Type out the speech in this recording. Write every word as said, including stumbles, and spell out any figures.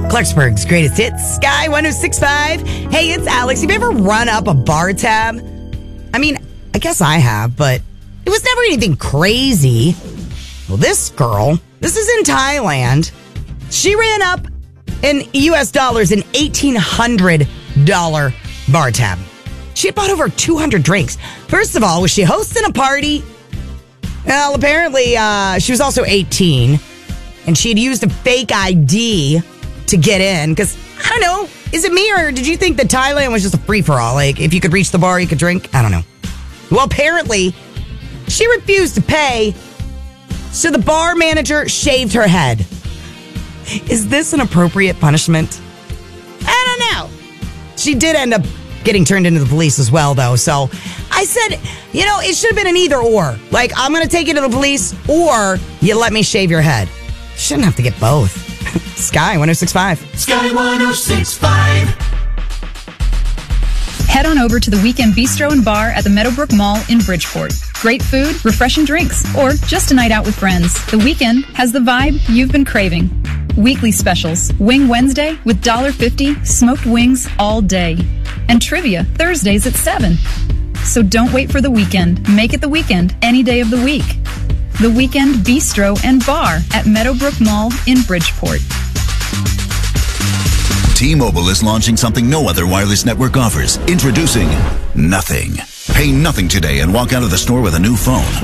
Clarksburg's greatest hits, Sky one oh six point five. Hey, it's Alex. Have you ever run up a bar tab? I mean, I guess I have, but it was never anything crazy. Well, this girl, this is in Thailand. She ran up in U S dollars an eighteen hundred dollars bar tab. She had bought over two hundred drinks. First of all, was she hosting a party? Well, apparently uh, she was also eighteen, and she had used a fake I D to get in, because, I don't know, is it me, or did you think that Thailand was just a free-for-all? Like, if you could reach the bar, you could drink? I don't know. Well, apparently, she refused to pay, so the bar manager shaved her head. Is this an appropriate punishment? I don't know. She did end up getting turned into the police as well, though, so I said, you know, it should have been an either or. Like, I'm going to take you to the police, or you let me shave your head. Shouldn't have to get both. Sky one oh six point five. Sky one oh six point five. Head on over to the Weekend Bistro and Bar at the Meadowbrook Mall in Bridgeport. Great food, refreshing drinks, or just a night out with friends. The Weekend has the vibe you've been craving. Weekly specials. Wing Wednesday with one dollar fifty, smoked wings all day. And trivia Thursdays at seven. So don't wait for the weekend. Make it the weekend any day of the week. The Weekend Bistro and Bar at Meadowbrook Mall in Bridgeport. T-Mobile is launching something no other wireless network offers. Introducing Nothing. Pay nothing today and walk out of the store with a new phone.